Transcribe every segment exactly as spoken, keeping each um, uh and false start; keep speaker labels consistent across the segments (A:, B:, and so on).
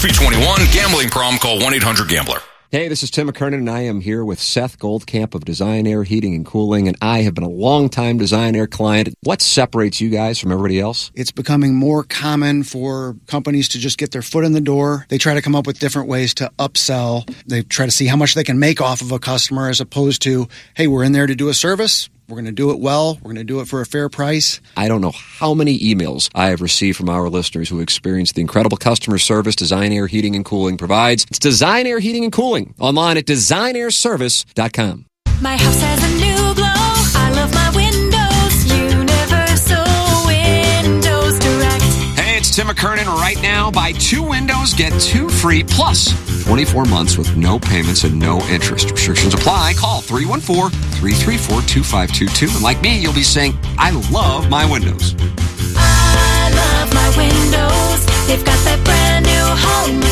A: three twenty-one, gambling problem, call one eight hundred gambler.
B: Hey, this is Tim McKernan, and I am here with Seth Goldcamp of Design Air Heating and Cooling, and I have been a long-time Design Air client. What separates you guys from everybody else?
C: It's becoming more common for companies to just get their foot in the door. They try to come up with different ways to upsell. They try to see how much they can make off of a customer as opposed to, hey, we're in there to do a service. We're going to do it well. We're going to do it for a fair price.
B: I don't know how many emails I have received from our listeners who experienced the incredible customer service Design Air Heating and Cooling provides. It's Design Air Heating and Cooling, online at design air service dot com.
D: My house has a new glow. I love my windows. Universal Windows Direct.
B: Hey, it's Tim McKernan. Right now, buy two windows, get two free, plus twenty-four months with no payments and no interest. Restrictions apply. Call three one four, three three four, two five two two. And like me, you'll be saying, I love my windows.
D: I love my windows. They've got that brand new home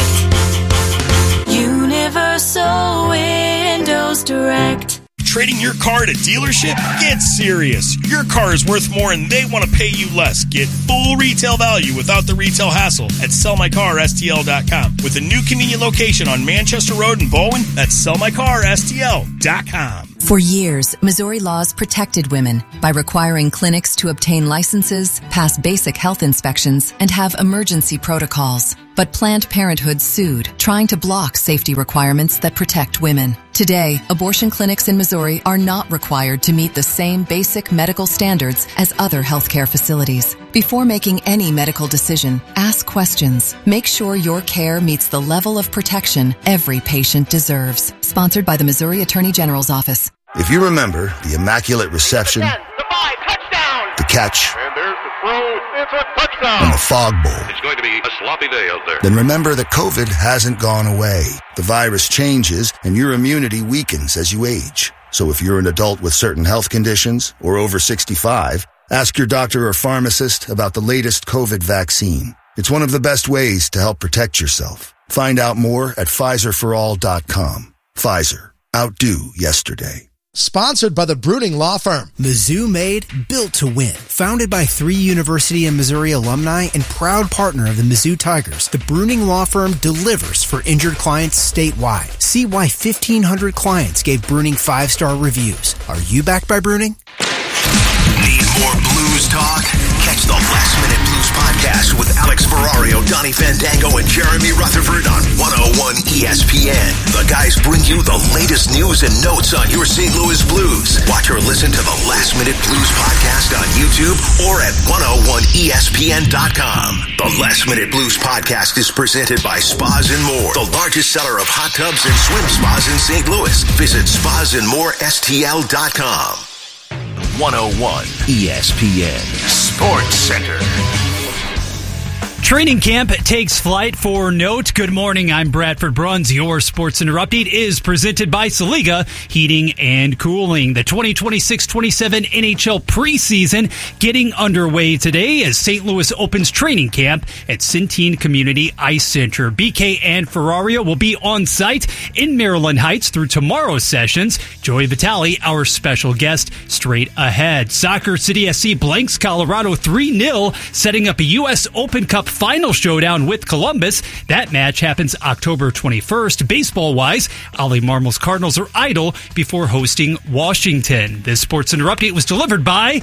D: effect. Universal Windows Direct.
E: Trading your car at a dealership? Get serious. Your car is worth more and they want to pay you less. Get full retail value without the retail hassle at sell my car S T L dot com. With a new convenient location on Manchester Road in Bowen, that's sell my car S T L dot com.
F: For years, Missouri laws protected women by requiring clinics to obtain licenses, pass basic health inspections, and have emergency protocols. But Planned Parenthood sued, trying to block safety requirements that protect women. Today, abortion clinics in Missouri are not required to meet the same basic medical standards as other healthcare facilities. Before making any medical decision, ask questions. Make sure your care meets the level of protection every patient deserves. Sponsored by the Missouri Attorney General's Office.
G: If you remember the Immaculate Reception,
H: the five, touchdown,
G: the catch,
H: and there's the throw, it's a touchdown,
G: and the Fog Bowl,
H: it's going to be a sloppy day out there.
G: Then remember that COVID hasn't gone away. The virus changes, and your immunity weakens as you age. So if you're an adult with certain health conditions or over sixty-five, ask your doctor or pharmacist about the latest COVID vaccine. It's one of the best ways to help protect yourself. Find out more at Pfizer for all dot com. Pfizer. Outdo yesterday.
I: Sponsored by the Bruning Law Firm.
J: Mizzou made, built to win. Founded by three University of Missouri alumni and proud partner of the Mizzou Tigers, the Bruning Law Firm delivers for injured clients statewide. See why fifteen hundred clients gave Bruning five-star reviews. Are you backed by Bruning?
K: Need more blues talk? Catch the Last Minute Blues podcast with Alex Ferrario, Donnie Fandango, and Jeremy Rutherford on one oh one E S P N. The guys bring you the latest news and notes on your Saint Louis Blues. Watch or listen to the Last Minute Blues podcast on YouTube or at one oh one E S P N dot com. The Last Minute Blues podcast is presented by Spas and More, the largest seller of hot tubs and swim spas in Saint Louis. Visit spas and more S T L dot com. one oh one E S P N Sports Center.
L: Training camp takes flight for Note. Good morning, I'm Bradford Bruns. Your Sports Center update is presented by Saliga Heating and Cooling. The twenty twenty-six twenty-seven N H L preseason getting underway today as Saint Louis opens training camp at Centene Community Ice Center. B K and Ferrario will be on site in Maryland Heights through tomorrow's sessions. Joey Vitale, our special guest, straight ahead. Soccer City S C blanks Colorado three nil, setting up a U S Open Cup final showdown with Columbus. That match happens October twenty-first. Baseball-wise, Ollie Marmol's Cardinals are idle before hosting Washington. This Sports Center update was delivered by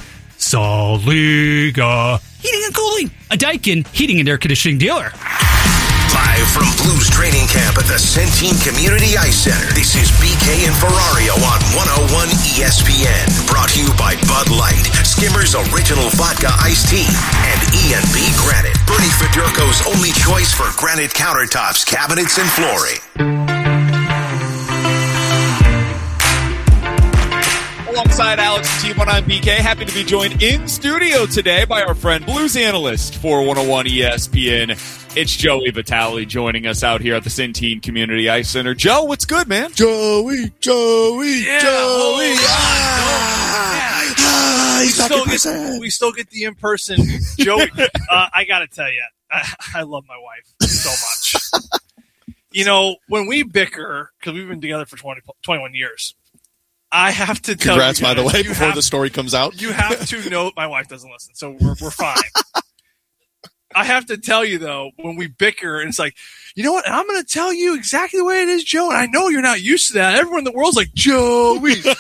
L: Saliga Heating and Cooling, a Daikin heating and air conditioning dealer.
K: Live from Blues training camp at the Centene Community Ice Center, this is B K and Ferrario on one oh one E S P N. Brought to you by Bud Light, Skimmer's Original Vodka Iced Tea, and E and B Granite, Bernie Fedorko's only choice for granite countertops, cabinets, and flooring.
M: Alongside Alex and T-Bone, I'm B K. Happy to be joined in studio today by our friend, blues analyst for one oh one E S P N. It's Joey Vitale joining us out here at the Centene Community Ice Center. Joe, what's good, man?
I: Joey, Joey,
M: yeah,
I: Joey.
M: Ah, ah,
N: we, still get, we still get the in-person Joey. Uh, I got to tell you, I, I love my wife so much. You know, when we bicker, because we've been together for twenty, twenty-one years, I have to tell
I: Congrats,
N: you guys,
I: by the way,
N: you
I: before
N: have,
I: the story comes out.
N: You have to know my wife doesn't listen, so we're, we're fine. I have to tell you, though, when we bicker, and it's like, you know what? I'm going to tell you exactly the way it is, Joe. And I know you're not used to that. Everyone in the world's like, Joey, Joey.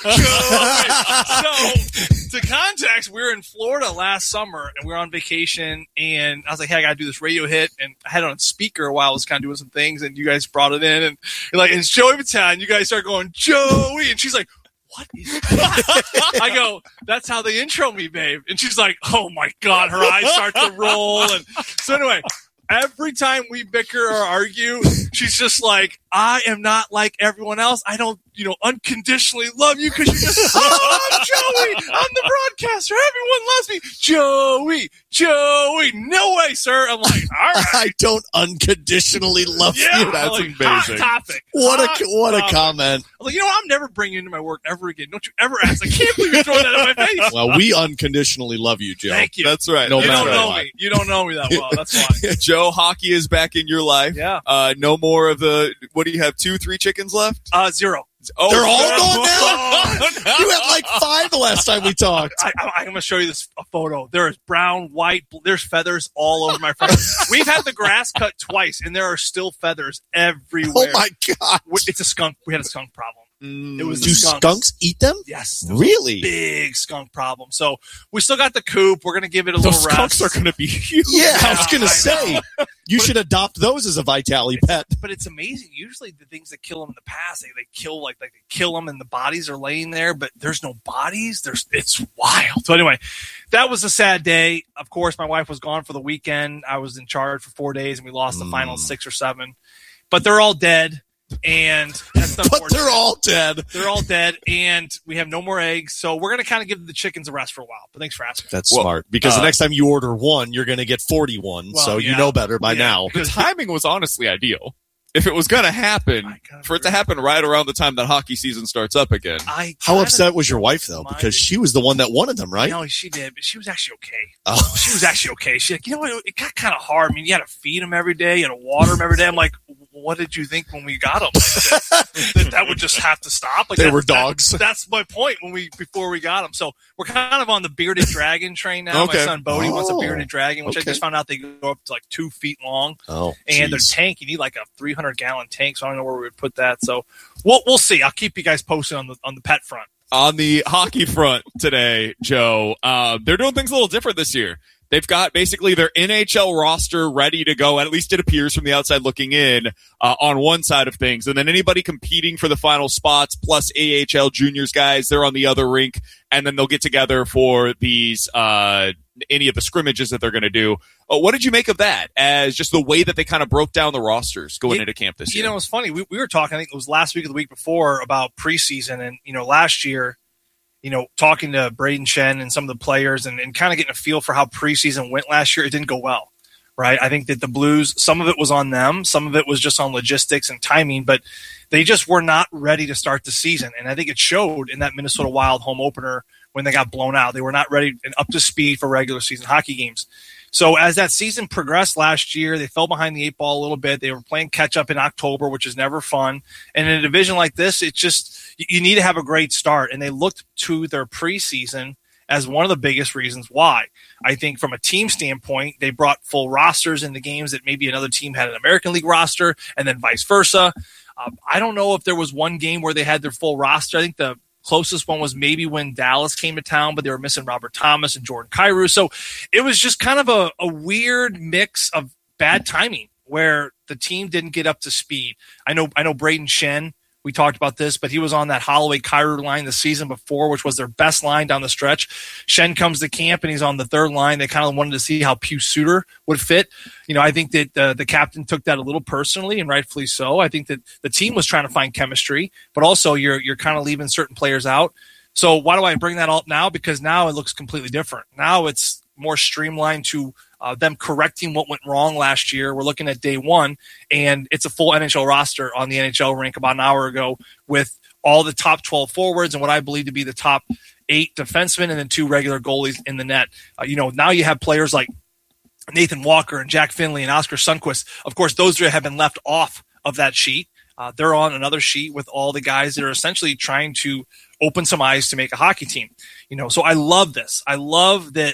N: So, to context, we were in Florida last summer, and we were on vacation. And I was like, hey, I got to do this radio hit. And I had it on speaker while I was kind of doing some things. And you guys brought it in. And you're like, it's Joey Vitale. And you guys start going, Joey. And she's like, what is that? I go, that's how they intro me, babe. And she's like, oh, my God. Her eyes start to roll. And so anyway, every time we bicker or argue, she's just like, I am not like everyone else. I don't, you know, unconditionally love you because you're just, oh, I'm Joey. I'm the broadcaster. Everyone loves me. Joey, Joey. No way, sir. I'm like, all right.
O: I don't unconditionally love
N: yeah,
O: you. That's
N: like,
O: amazing.
N: Hot topic.
O: What
N: hot
O: a what
N: topic.
O: a comment.
N: I'm like, you know what? I'm never bringing you into my work ever again. Don't you ever ask. I can't believe you're throwing that in my face.
O: Well, we unconditionally love you, Joe.
N: Thank you.
O: That's right.
N: No
O: No
N: you don't
O: matter
N: know
O: what.
N: me. You don't know me that well. That's why.
M: Joe, hockey is back in your life.
N: Yeah.
M: Uh, no more of the, what do you have, two, three chickens left?
N: Uh, zero.
M: Oh,
O: They're all
M: zero.
O: gone now?
M: Oh, no.
O: You had like five the last time we talked.
N: I, I, I'm going to show you this a photo. There is brown, white, bl- there's feathers all over my front. We've had the grass cut twice, and there are still feathers everywhere.
O: Oh, my God.
N: It's a skunk. We had a skunk problem. It was
O: Do
N: the skunks.
O: skunks eat them?
N: Yes.
O: Really?
N: Big skunk problem. So we still got the coop. We're going to give it a
M: Those
N: little
M: skunks
N: rest.
M: are going to be huge.
O: Yeah, I was going to
N: I
O: say.
N: know.
O: You should adopt those as a Vitale pet.
N: But it's amazing. Usually the things that kill them in the past, they, they kill like like they kill them and the bodies are laying there, but there's no bodies. There's it's wild. So anyway, that was a sad day. Of course, my wife was gone for the weekend. I was in charge for four days, and we lost the final six or seven. But they're all dead. And that's
O: But they're all dead.
N: They're all dead, and we have no more eggs. So we're going to kind of give the chickens a rest for a while. But thanks for asking.
O: That's
M: Well,
O: smart. Because
M: uh,
O: the next time you order one, you're going to get forty-one.
N: Well,
O: so
N: yeah.
O: you know better by
N: Yeah.
O: now.
M: The timing was honestly ideal. If it was going to happen, for it to happen right around the time that hockey season starts up again.
N: I
O: How
N: kinda
O: upset was your wife, though? Because she was the one that wanted them, right?
N: No, she did, but she was actually okay.
O: Oh.
N: She was actually okay. She's like, you know what? It got kind of hard. I mean, you had to feed them every day. You had to water them every day. I'm like, what did you think when we got them? Like, that, that, that would just have to stop. Like,
O: They
N: that-
O: were dogs.
N: That, that's my point when we before we got them. So we're kind of on the bearded dragon train now.
O: Okay.
N: My son Bodie wants a
O: Oh,
N: bearded dragon, which
O: okay.
N: I just found out they go up to like two feet long.
O: Oh,
N: And their
O: jeez.
N: tank, you need like a three hundred gallon tank. So I don't know where we would put that. So we'll we'll see. I'll keep you guys posted on the on the pet front.
M: On the hockey front today, Joe, uh, they're doing things a little different this year. They've got basically their N H L roster ready to go, at least it appears from the outside looking in, uh, on one side of things. And then anybody competing for the final spots, plus A H L juniors guys, they're on the other rink. And then they'll get together for these, uh, any of the scrimmages that they're going to do. Uh, what did you make of that as just the way that they kind of broke down the rosters going
N: You-
M: into camp this
N: You
M: year?
N: know, it's funny. We, we were talking, I think it was last week or the week before, about preseason. And, you know, last year, you know, talking to Braden Shen and some of the players and, and kind of getting a feel for how preseason went last year, it didn't go well, right? I think that the Blues, some of it was on them. Some of it was just on logistics and timing, but they just were not ready to start the season. And I think it showed in that Minnesota Wild home opener when they got blown out. They were not ready and up to speed for regular season hockey games. So as that season progressed last year, they fell behind the eight ball a little bit. They were playing catch up in October, which is never fun. And in a division like this, it's just, you need to have a great start. And they looked to their preseason as one of the biggest reasons why. I think from a team standpoint, they brought full rosters in the games that maybe another team had an American League roster and then vice versa. Um, I don't know if there was one game where they had their full roster. I think the closest one was maybe when Dallas came to town, but they were missing Robert Thomas and Jordan Kyrou. So it was just kind of a, a weird mix of bad timing where the team didn't get up to speed. I know, I know Braden Shen, we talked about this, but he was on that Holloway Kyrou line the season before, which was their best line down the stretch. Shen comes to camp and he's on the third line. They kind of wanted to see how Pius Suter would fit. You know, I think that uh, the captain took that a little personally, and rightfully so. I think that the team was trying to find chemistry, but also you're you're kind of leaving certain players out. So why do I bring that up now? Because now it looks completely different. Now it's more streamlined to uh, them correcting what went wrong last year. We're looking at day one, and it's a full N H L roster on the N H L rink about an hour ago with all the top twelve forwards and what I believe to be the top eight defensemen and then two regular goalies in the net. Uh, you know, now you have players like Nathan Walker and Jack Finley and Oscar Sundqvist. Of course, those three have been left off of that sheet. Uh, they're on another sheet with all the guys that are essentially trying to open some eyes to make a hockey team. You know, so I love this. I love that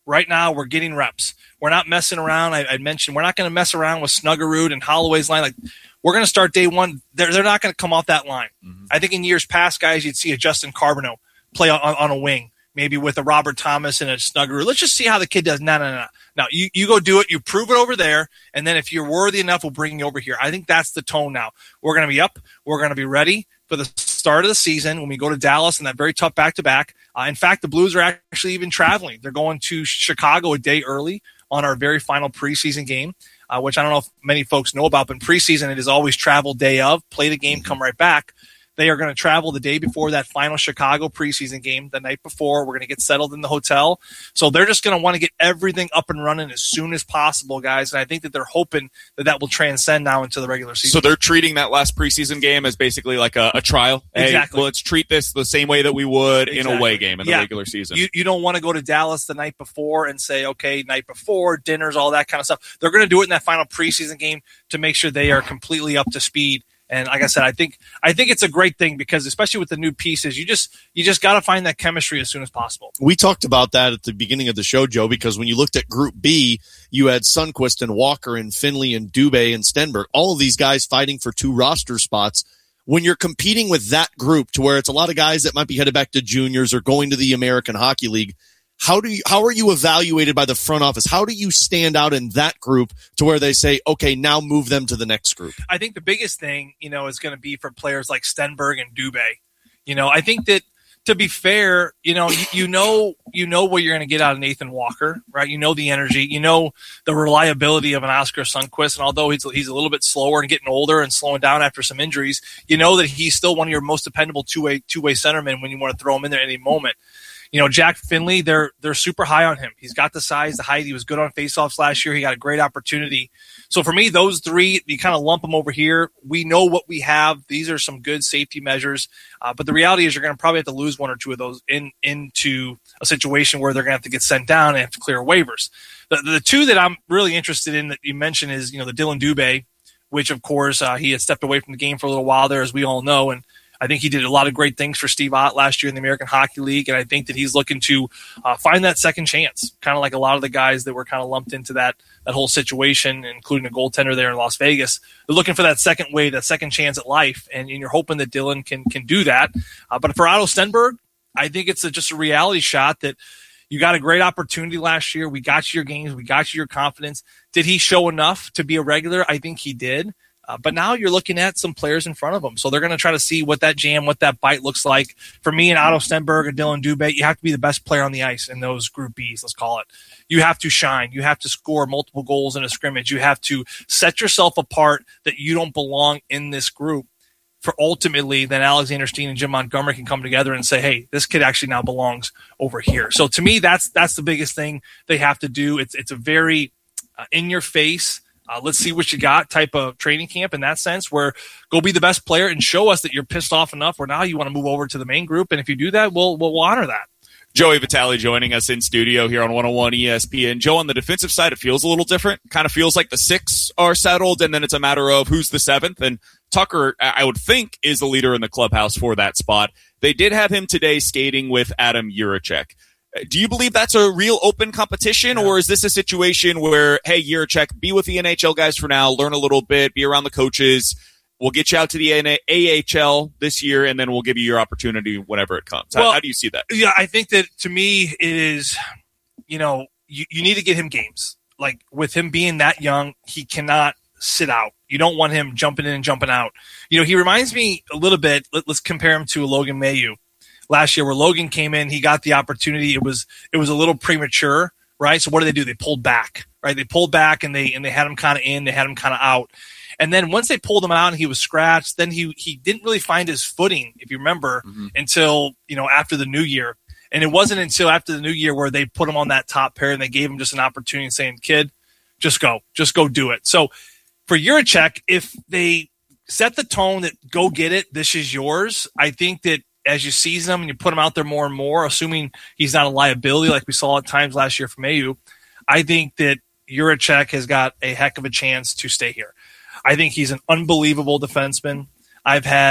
N: Right now, we're getting reps. We're not messing around. I, I mentioned we're not going to mess around with Snuggerud and Holloway's line. Like, we're going to start day one. They're, they're not going to come off that line. Mm-hmm. I think in years past, guys, you'd see a Justin Carbonneau play on, on a wing, maybe with a Robert Thomas and a Snuggerud. Let's just see how the kid does. No, no, no. Now, you, you go do it. You prove it over there. And then if you're worthy enough, we'll bring you over here. I think that's the tone now. We're going to be up. We're going to be ready for the start of the season when we go to Dallas in that very tough back-to-back. Uh, in fact, the Blues are actually even traveling. They're going to Chicago a day early on our very final preseason game, uh, which I don't know if many folks know about, but in preseason it is always travel day of, play the game, come right back. They are going to travel the day before that final Chicago preseason game, the night before. We're going to get settled in the hotel. So they're just going to want to get everything up and running as soon as possible, guys. And I think that they're hoping that that will transcend now into the regular season.
M: So they're treating that last preseason game as basically like a, a trial.
N: Exactly.
M: Hey, well, let's treat this the same way that we would
N: Exactly.
M: in a away game in
N: yeah.
M: the regular season.
N: You, you don't want to go to Dallas the night before and say, okay, night before, dinners, all that kind of stuff. They're going to do it in that final preseason game to make sure they are completely up to speed. And like I said, I think I think it's a great thing because especially with the new pieces, you just you just got to find that chemistry as soon as possible.
O: We talked about that at the beginning of the show, Joe, because when you looked at Group B, you had Sundqvist and Walker and Finley and Dubé and Stenberg, all of these guys fighting for two roster spots. When you're competing with that group to where it's a lot of guys that might be headed back to juniors or going to the American Hockey League, How do you, how are you evaluated by the front office? How do you stand out in that group to where they say, okay, now move them to the next group?
N: I think the biggest thing, you know, is going to be for players like Stenberg and Dubé. You know, I think that to be fair, you know, you, you know, you know what you're going to get out of Nathan Walker, right? You know the energy, you know the reliability of an Oscar Sundqvist, and although he's he's a little bit slower and getting older and slowing down after some injuries, you know that he's still one of your most dependable two way two way centermen when you want to throw him in there at any moment. You know, Jack Finley, they're they're super high on him. He's got the size, the height. He was good on faceoffs last year. He got a great opportunity. So for me, those three, you kind of lump them over here. We know what we have. These are some good safety measures. Uh, but the reality is you're going to probably have to lose one or two of those in into a situation where they're going to have to get sent down and have to clear waivers. The, the two that I'm really interested in that you mentioned is, you know, the Dylan Dubé, which, of course, uh, he had stepped away from the game for a little while there, as we all know. And I think he did a lot of great things for Steve Ott last year in the American Hockey League, and I think that he's looking to uh, find that second chance, kind of like a lot of the guys that were kind of lumped into that that whole situation, including a goaltender there in Las Vegas. They're looking for that second wave, that second chance at life, and, and you're hoping that Dylan can can do that. Uh, but for Otto Stenberg, I think it's a, just a reality shot that you got a great opportunity last year. We got you your games. We got you your confidence. Did he show enough to be a regular? I think he did. Uh, but now you're looking at some players in front of them. So they're going to try to see what that jam, what that bite looks like. For me and Otto Stenberg and Dylan Dubé, you have to be the best player on the ice in those Group Bs, let's call it. You have to shine. You have to score multiple goals in a scrimmage. You have to set yourself apart that you don't belong in this group. For ultimately, then Alexander Steen and Jim Montgomery can come together and say, hey, this kid actually now belongs over here. So to me, that's that's the biggest thing they have to do. It's, it's a very uh, in-your-face, Uh, let's see what you got type of training camp in that sense, where go be the best player and show us that you're pissed off enough where now you want to move over to the main group. And if you do that, we'll, we'll honor that.
M: Joey Vitale joining us in studio here on one oh one E S P N. Joe, on the defensive side, it feels a little different. Kind of feels like the six are settled, and then it's a matter of who's the seventh. And Tucker, I would think, is the leader in the clubhouse for that spot. They did have him today skating with Adam Jiricek. Do you believe that's a real open competition, or is this a situation where, hey, Jiricek, be with the N H L guys for now, learn a little bit, be around the coaches, we'll get you out to the A H L this year, and then we'll give you your opportunity whenever it comes? How,
N: well,
M: how do you see that?
N: Yeah, I think that, to me, it is, you know, you, you need to get him games. Like, with him being that young, he cannot sit out. You don't want him jumping in and jumping out. You know, he reminds me a little bit, let, let's compare him to Logan Mailloux. Last year where Logan came in, he got the opportunity. It was it was a little premature, right? So what did they do? They pulled back, right? They pulled back and they and they had him kind of in, they had him kind of out. And then once they pulled him out and he was scratched, then he he didn't really find his footing, if you remember, mm-hmm. until, you know, after the new year. And it wasn't until after the new year where they put him on that top pair and they gave him just an opportunity saying, kid, just go, just go do it. So for Jiricek, if they set the tone that go get it, this is yours, I think that as you season him and you put him out there more and more, assuming he's not a liability like we saw at times last year from Mailloux, I think that Jiricek has got a heck of a chance to stay here. I think he's an unbelievable defenseman. I've had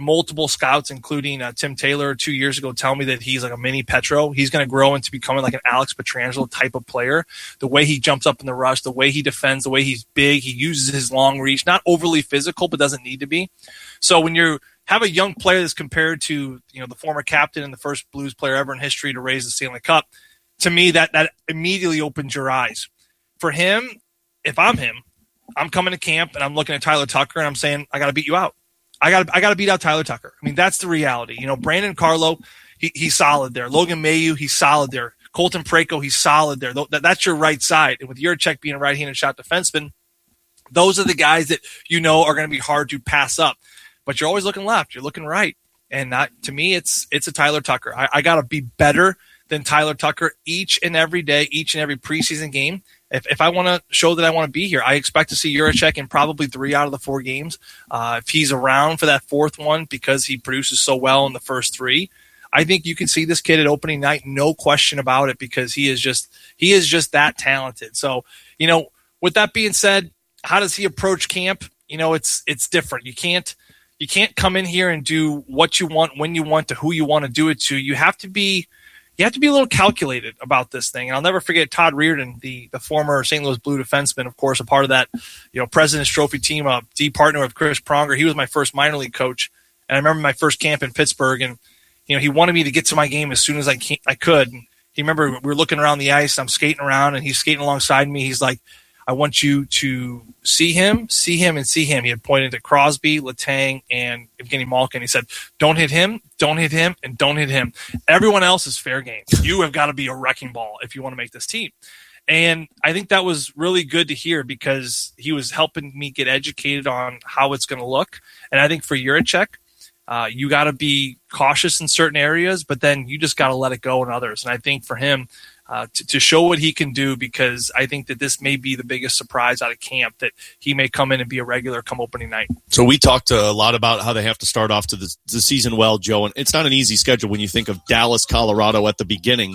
N: multiple scouts, including uh, Tim Taylor two years ago, tell me that he's like a mini Petro. He's going to grow into becoming like an Alex Pietrangelo type of player. The way he jumps up in the rush, the way he defends, the way he's big, he uses his long reach, not overly physical, but doesn't need to be. So when you have a young player that's compared to, you know, the former captain and the first Blues player ever in history to raise the Stanley Cup, to me, that that immediately opens your eyes. For him, if I'm him, I'm coming to camp and I'm looking at Tyler Tucker and I'm saying, I got to beat you out. I got I got to beat out Tyler Tucker. I mean, that's the reality. You know, Brandon Carlo, he, he's solid there. Logan Mailloux, he's solid there. Colton Parayko, he's solid there. That, that's your right side. And with Jiricek being a right-handed shot defenseman, those are the guys that you know are going to be hard to pass up. But you're always looking left. You're looking right. And that, to me, it's it's a Tyler Tucker. I, I got to be better than Tyler Tucker each and every day, each and every preseason game. If if I want to show that I want to be here, I expect to see Jiricek in probably three out of the four games. Uh, if he's around for that fourth one because he produces so well in the first three, I think you can see this kid at opening night, no question about it, because he is just he is just that talented. So, you know, with that being said, how does he approach camp? You know, it's it's different. You can't you can't come in here and do what you want, when you want, to who you want to do it to. You have to be You have to be a little calculated about this thing. And I'll never forget Todd Reardon, the, the former Saint Louis Blue defenseman, of course, a part of that, you know, President's Trophy team, a D partner with Chris Pronger. He was my first minor league coach. And I remember my first camp in Pittsburgh, and, you know, he wanted me to get to my game as soon as I can, I could. And he remember we were looking around the ice, I'm skating around, and he's skating alongside me. He's like, I want you to see him, see him, and see him. He had pointed to Crosby, Letang, and Evgeny Malkin. He said, don't hit him, don't hit him, and don't hit him. Everyone else is fair game. You have got to be a wrecking ball if you want to make this team. And I think that was really good to hear because he was helping me get educated on how it's going to look. And I think for Jiricek, uh, you got to be cautious in certain areas, but then you just got to let it go in others. And I think for him, Uh, to, to show what he can do, because I think that this may be the biggest surprise out of camp, that he may come in and be a regular come opening night.
O: So we talked a lot about how they have to start off to the, the season well, Joe, and it's not an easy schedule when you think of Dallas, Colorado at the beginning.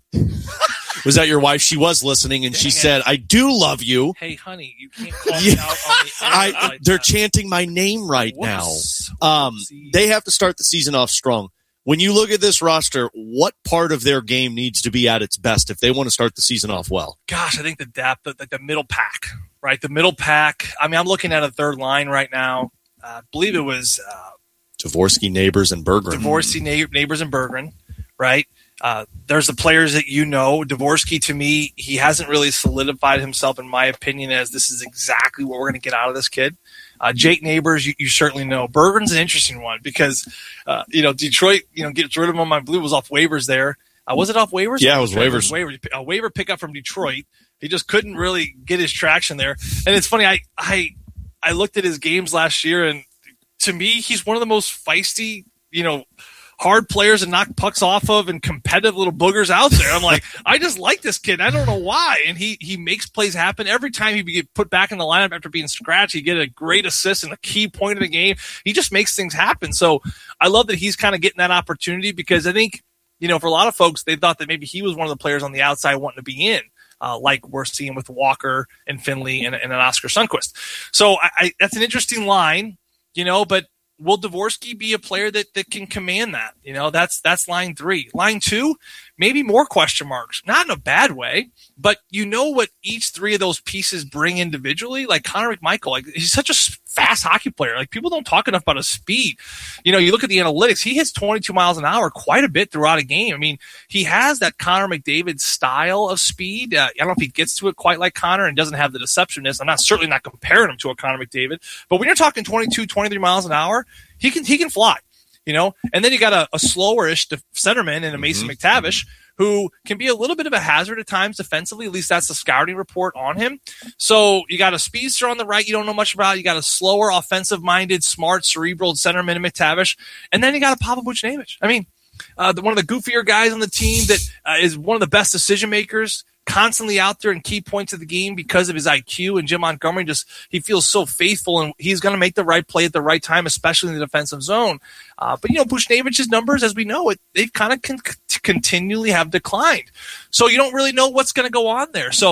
O: Was that your wife? She was listening, and Dang she it. said, I do love you.
N: Hey, honey, you can't call me out on the air
O: I,
N: like
O: They're
N: that.
O: chanting my name right
N: Whoops.
O: now. Um, they have to start the season off strong. When you look at this roster, what part of their game needs to be at its best if they want to start the season off well?
N: Gosh, I think the depth, the, the middle pack, right? The middle pack. I mean, I'm looking at a third line right now. Uh, I believe it was uh,
O: Dvorsky, Neighbors, and Berggren.
N: Dvorsky, Na- Neighbors, and Berggren, right? Uh, there's the players that you know. Dvorsky, to me, he hasn't really solidified himself, in my opinion, as this is exactly what we're going to get out of this kid. Uh, Jake Neighbors, you, you certainly know. Berggren's an interesting one because, uh, you know, Detroit, you know, gets rid of him. I believe it was off waivers there. Uh, was it off waivers?
O: Yeah, it was waivers.
N: It was waivers. A waiver pickup from Detroit. He just couldn't really get his traction there. And it's funny, I, I, I looked at his games last year, and to me, he's one of the most feisty, you know, hard players to knock pucks off of and competitive little boogers out there. I'm like, I just like this kid. I don't know why. And he he makes plays happen. Every time he get put back in the lineup after being scratched, he get a great assist and a key point of the game. He just makes things happen. So I love that he's kind of getting that opportunity, because I think, you know, for a lot of folks, they thought that maybe he was one of the players on the outside wanting to be in, uh, like we're seeing with Walker and Finley and, and an Oscar Sundqvist. So I, I, that's an interesting line, you know, but will Dvorsky be a player that, that can command that? You know, that's that's line three. Line two, maybe more question marks. Not in a bad way, but you know what each three of those pieces bring individually. Like Connor McMichael, like he's such a fast hockey player. Like people don't talk enough about his speed. You know, you look at the analytics, he hits twenty-two miles an hour quite a bit throughout a game. I mean, he has that Connor McDavid style of speed. Uh, I don't know if he gets to it quite like Connor and doesn't have the deceptiveness. I'm not certainly not comparing him to a Connor McDavid, but when you're talking twenty-two, twenty-three miles an hour, he can he can fly, you know. And then you got a, a slower-ish centerman in a Mason mm-hmm. McTavish, who can be a little bit of a hazard at times defensively. At least that's the scouting report on him. So you got a speedster on the right you don't know much about. You got a slower, offensive-minded, smart, cerebral centerman in McTavish. And then you got a Pavel Buchnevich. I mean, uh, the, one of the goofier guys on the team that uh, is one of the best decision-makers, constantly out there in key points of the game because of his I Q. And Jim Montgomery, just he feels so faithful, and he's going to make the right play at the right time, especially in the defensive zone. Uh, but, you know, Buchnevich's numbers, as we know it, they kind of con- continually have declined. So you don't really know what's going to go on there. So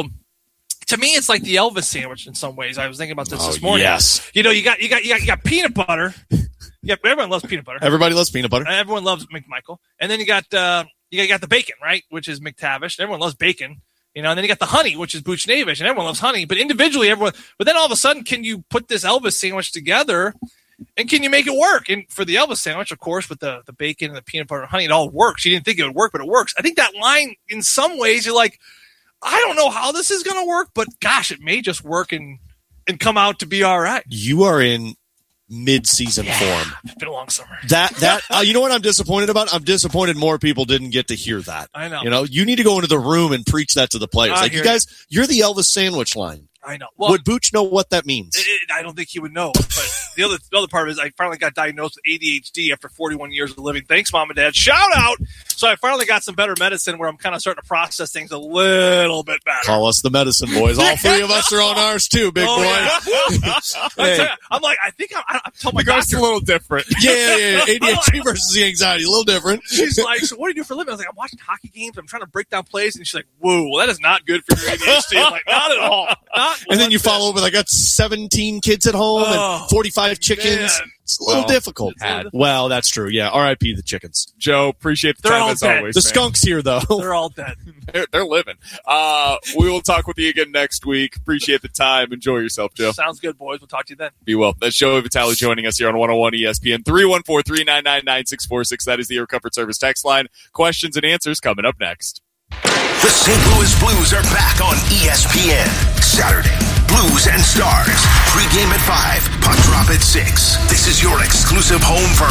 N: to me, it's like the Elvis sandwich in some ways. I was thinking about this
O: oh,
N: this morning.
O: Yes.
N: You know, you got, you got, you got, you got peanut butter. Yeah, but everyone loves peanut butter.
O: Everybody loves peanut butter.
N: Everyone loves McMichael. And then you got uh, you got the bacon, right, which is McTavish. Everyone loves bacon. You know, and then you got the honey, which is Buchnevich, and everyone loves honey. But individually, everyone. But then all of a sudden, can you put this Elvis sandwich together, and can you make it work? And for the Elvis sandwich, of course, with the, the bacon and the peanut butter and honey, it all works. You didn't think it would work, but it works. I think that line, in some ways, you're like, I don't know how this is going to work, but gosh, it may just work and and come out to be all right.
O: You are in mid-season
N: yeah,
O: form.
N: It's been a long summer.
O: That that uh, you know what I'm disappointed about? I'm disappointed more people didn't get to hear that.
N: I know.
O: You know, you need to go into the room and preach that to the players.
N: I
O: like you
N: hear
O: guys, you're the Elvis sandwich line.
N: I know. Well,
O: would Booch know what that means?
N: It, it, I don't think he would know. But the other the other part is I finally got diagnosed with A D H D after forty-one years of living. Thanks, Mom and Dad. Shout out. So I finally got some better medicine where I'm kind of starting to process things a little bit better.
O: Call us the medicine boys. All three of us are on ours too, big
N: oh,
O: boy.
N: Yeah.
O: Hey.
N: you, I'm like, I think I'm, I'm telling my
M: It's
N: doctor.
M: a little different.
O: Yeah, yeah, yeah. A D H D versus the anxiety, a little different.
N: She's like, so what do you do for a living? I was like, I'm watching hockey games. I'm trying to break down plays. And she's like, whoa, well, that is not good for your A D H D. I'm like, not at all. Not
O: And then you
N: bit.
O: follow over, like, I got seventeen kids at home
N: Oh,
O: and forty-five chickens.
N: man.
O: It's a little
M: Well,
O: difficult.
M: had.
O: Well, that's true. Yeah. R I P the chickens.
M: Joe, appreciate the
N: They're
M: time
N: all
M: as
N: dead.
M: always.
O: The
M: man.
O: skunk's here, though.
N: They're all dead.
M: They're, they're living. Uh, we will talk with you again next week. Appreciate the time. Enjoy yourself, Joe.
N: Sounds good, boys. We'll talk to you then.
M: Be well. That's Joey Vitale joining us here on one oh one E S P N. three one four, three nine nine, nine six four six. That is the Air Comfort Service text line. Questions and answers coming up next.
K: The Saint Louis Blues are back on E S P N. Saturday, Blues and Stars. Pre-game at five, puck drop at six. This is your exclusive home for